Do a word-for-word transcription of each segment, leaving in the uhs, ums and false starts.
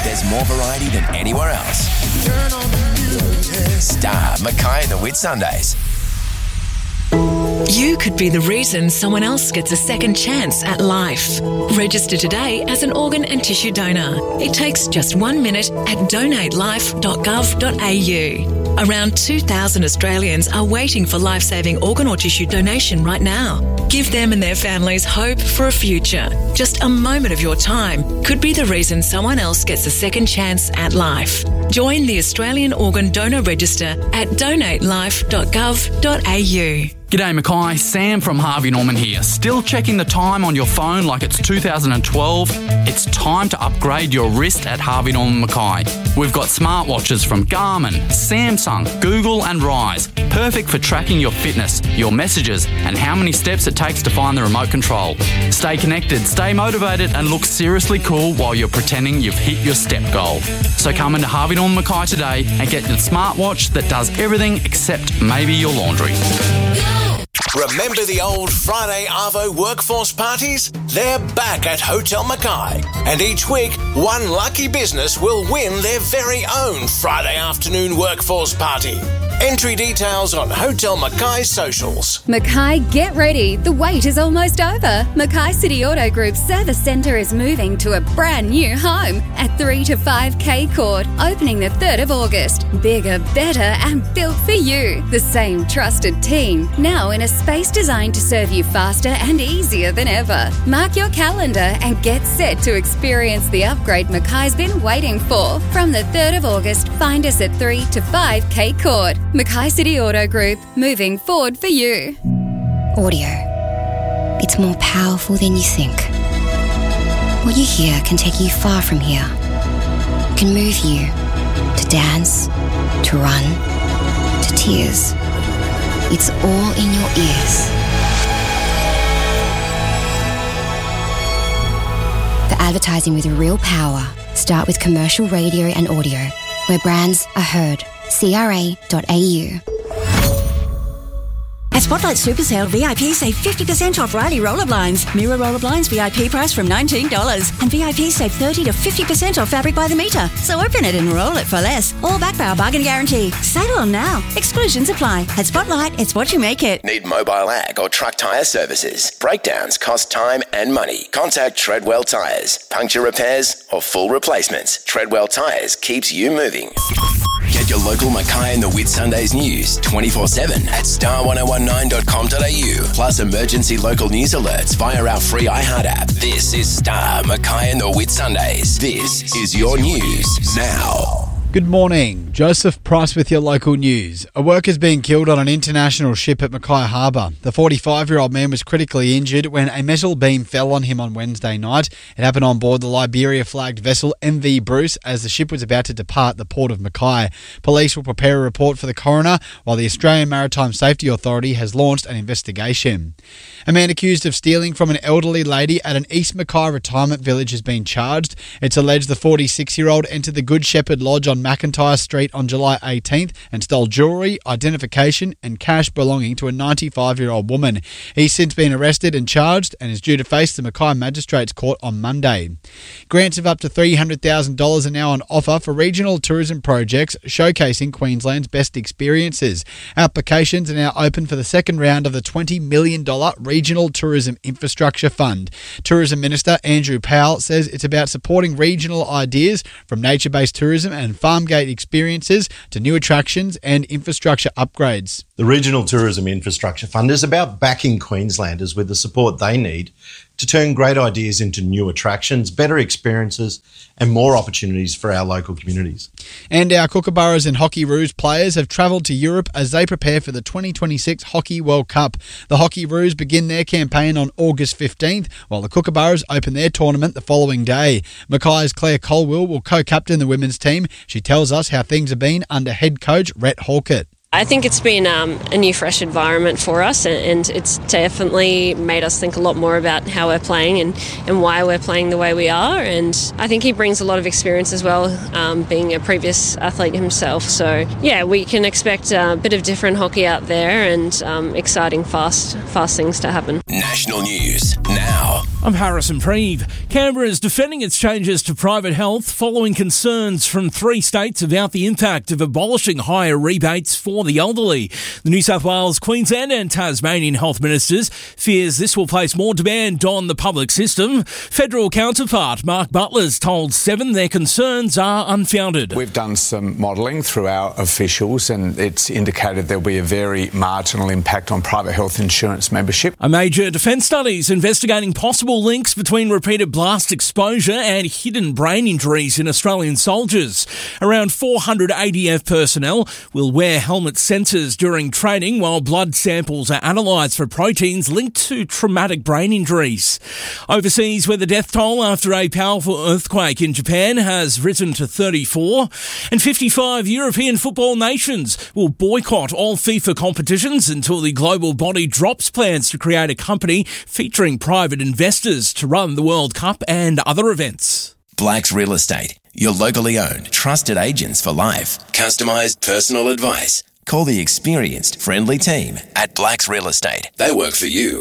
There's more variety than anywhere else. Turn on the music. Star, Mackay and the Whitsundays. You could be the reason someone else gets a second chance at life. Register today as an organ and tissue donor. It takes just one minute at donate life dot gov dot a u. Around two thousand Australians are waiting for life-saving organ or tissue donation right now. Give them and their families hope for a future. Just a moment of your time could be the reason someone else gets a second chance at life. Join the Australian Organ Donor Register at donate life dot gov dot a u. G'day Mackay, Sam from Harvey Norman here. Still checking the time on your phone like it's two thousand twelve? It's time to upgrade your wrist at Harvey Norman Mackay. We've got smartwatches from Garmin, Samsung, Google and Rise. Perfect for tracking your fitness, your messages and how many steps it takes to find the remote control. Stay connected, stay motivated and look seriously cool while you're pretending you've hit your step goal. So come into Harvey Norman Mackay today and get the smartwatch that does everything except maybe your laundry. Remember the old Friday Arvo workforce parties? They're back at Hotel Mackay. And each week, one lucky business will win their very own Friday afternoon workforce party. Entry details on Hotel Mackay's socials. Mackay, get ready. The wait is almost over. Mackay City Auto Group's service centre is moving to a brand new home at three to five K Court, opening the third of August. Bigger, better and built for you. The same trusted team, now in a space designed to serve you faster and easier than ever. Mark your calendar and get set to experience the upgrade Mackay's been waiting for. From the third of August, find us at three to five K Court. Mackay City Auto Group, moving forward for you. Audio. It's more powerful than you think. What you hear can take you far from here. It can move you to dance, to run, to tears. It's all in your ears. The advertising with real power. Start with commercial radio and audio, where brands are heard. C R A dot A U. At Spotlight Super Sale, V I P save fifty percent off Riley roller blinds. Mirror roller blinds V I P price from nineteen dollars. And V I P save thirty to fifty percent off fabric by the metre. So open it and roll it for less. Or back by our bargain guarantee. Sale on now. Exclusions apply. At Spotlight, it's what you make it. Need mobile ag or truck tyre services? Breakdowns cost time and money. Contact Treadwell Tyres. Puncture repairs or full replacements. Treadwell Tyres keeps you moving. Get your local Mackay and the Whitsundays news twenty-four seven at star ten nineteen dot com dot a u. Plus emergency local news alerts via our free iHeart app. This is Star, Mackay and the Whitsundays. This is your news now. Good morning. Joseph Price with your local news. A worker's been killed on an international ship at Mackay Harbour. The forty-five-year-old man was critically injured when a metal beam fell on him on Wednesday night. It happened on board the Liberia-flagged vessel M V Bruce as the ship was about to depart the port of Mackay. Police will prepare a report for the coroner, while the Australian Maritime Safety Authority has launched an investigation. A man accused of stealing from an elderly lady at an East Mackay retirement village has been charged. It's alleged the forty-six-year-old entered the Good Shepherd Lodge on McIntyre Street on July eighteenth and stole jewellery, identification and cash belonging to a ninety-five-year-old woman. He's since been arrested and charged and is due to face the Mackay Magistrates Court on Monday. Grants of up to three hundred thousand dollars are now on offer for regional tourism projects showcasing Queensland's best experiences. Applications are now open for the second round of the twenty million dollars Regional Tourism Infrastructure Fund. Tourism Minister Andrew Powell says it's about supporting regional ideas from nature-based tourism and farmgate experiences to new attractions and infrastructure upgrades. The Regional Tourism Infrastructure Fund is about backing Queenslanders with the support they need to turn great ideas into new attractions, better experiences and more opportunities for our local communities. And our Kookaburras and Hockey Roos players have travelled to Europe as they prepare for the twenty twenty-six Hockey World Cup. The Hockey Roos begin their campaign on August fifteenth, while the Kookaburras open their tournament the following day. Mackay's Claire Colwell will co-captain the women's team. She tells us how things have been under head coach Rhett Halkett. I think it's been um, a new, fresh environment for us, and it's definitely made us think a lot more about how we're playing and, and why we're playing the way we are. And I think he brings a lot of experience as well, um, being a previous athlete himself. So, yeah, we can expect a bit of different hockey out there and um, exciting, fast, fast things to happen. National news now. I'm Harrison Preeve. Canberra is defending its changes to private health following concerns from three states about the impact of abolishing higher rebates for the elderly. The New South Wales, Queensland and Tasmanian health ministers fears this will place more demand on the public system. Federal counterpart Mark Butler's told Seven their concerns are unfounded. We've done some modelling through our officials and it's indicated there'll be a very marginal impact on private health insurance membership. A major defence study is investigating possible links between repeated blast exposure and hidden brain injuries in Australian soldiers. Around four hundred A D F personnel will wear helmet sensors during training while blood samples are analysed for proteins linked to traumatic brain injuries. Overseas, where the death toll after a powerful earthquake in Japan has risen to thirty-four, and fifty-five European football nations will boycott all FIFA competitions until the global body drops plans to create a company featuring private investors to run the World Cup and other events. Blacks Real Estate, your locally owned, trusted agents for life. Customised personal advice. Call the experienced, friendly team at Blacks Real Estate. They work for you.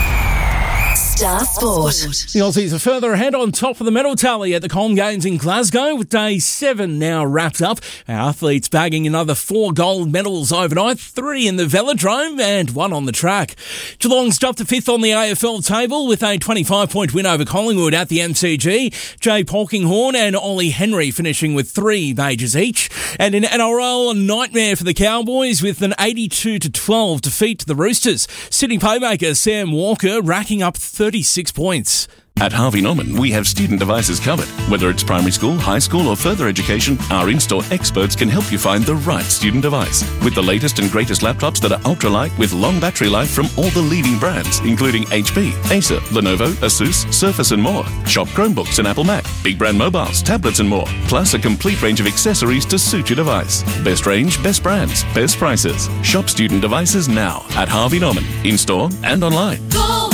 Star Sport. The Aussies are further ahead on top of the medal tally at the Com Games in Glasgow, with day seven now wrapped up. Our athletes bagging another four gold medals overnight, three in the velodrome and one on the track. Geelong's dropped to fifth on the A F L table with a twenty-five point win over Collingwood at the M C G. Jay Polkinghorne and Ollie Henry finishing with three majors each. And in N R L, a nightmare for the Cowboys with an eighty-two to twelve defeat to the Roosters. Sydney playmaker Sam Walker racking up thirty-six points. At Harvey Norman, we have student devices covered. Whether it's primary school, high school or further education, our in-store experts can help you find the right student device. With the latest and greatest laptops that are ultra-light with long battery life from all the leading brands, including H P, Acer, Lenovo, Asus, Surface and more. Shop Chromebooks and Apple Mac, big brand mobiles, tablets and more. Plus a complete range of accessories to suit your device. Best range, best brands, best prices. Shop student devices now at Harvey Norman, in-store and online. Go!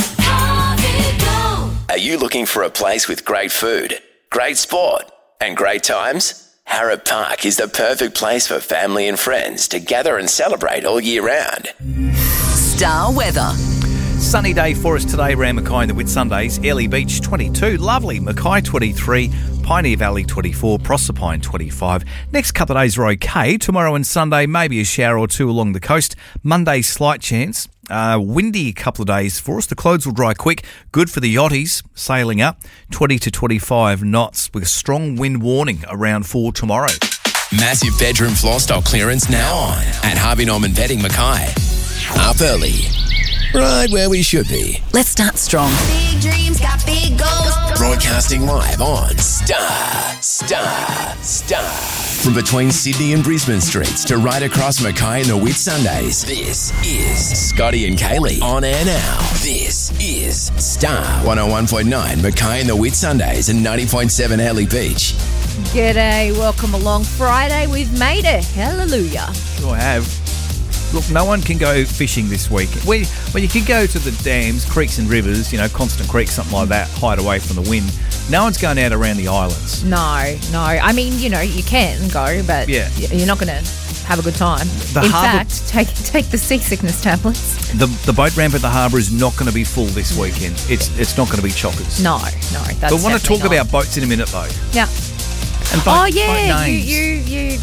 Are you looking for a place with great food, great sport, and great times? Harrop Park is the perfect place for family and friends to gather and celebrate all year round. Star weather. Sunny day for us today around Mackay and the Whitsundays. Airlie Beach twenty-two, lovely. Mackay twenty-three, Pioneer Valley twenty-four, Proserpine twenty-five. Next couple of days are okay. Tomorrow and Sunday, maybe a shower or two along the coast. Monday, slight chance. Uh, windy couple of days for us. The clothes will dry quick. Good for the yachties sailing up. twenty to twenty-five knots with a strong wind warning around four tomorrow. Massive bedroom floor stock clearance now on at Harvey Norman Bedding Mackay. Up early. Right where we should be. Let's start strong. Big dreams got big goals. Broadcasting live on Star, Star, Star. From between Sydney and Brisbane streets to right across Mackay and the Whitsundays, this is Scotty and Kaylee on air now. This is Star one oh one point nine Mackay and the Whitsundays and ninety point seven Airlie Beach. G'day, welcome along. Friday, we've made it. Hallelujah. Sure have. Look, no one can go fishing this week. Well, well, you can go to the dams, creeks and rivers, you know, Constant Creek, something like that, hide away from the wind. No one's going out around the islands. No, no. I mean, you know, you can go, but yeah. you're not going to have a good time. The In harbour, fact, take take the seasickness tablets. The the boat ramp at the harbour is not going to be full this weekend. It's it's not going to be chockers. No, no. That's But I want to talk not. about boats in a minute, though. Yeah. And boat, oh, yeah. boat You, names. you, you.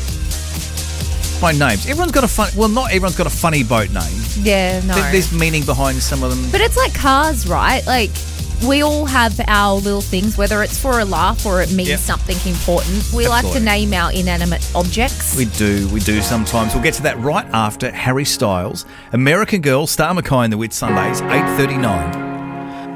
Boat names. Everyone's got a fun. Well, not everyone's got a funny boat name. Yeah, no. There- There's meaning behind some of them. But it's like cars, right? Like, we all have our little things, whether it's for a laugh or it means Yep. something important. We like to Absolutely. name our inanimate objects. We do, we do sometimes. We'll get to that right after Harry Styles. American Girl, Star Mackay and the Whitsundays, eight thirty-nine.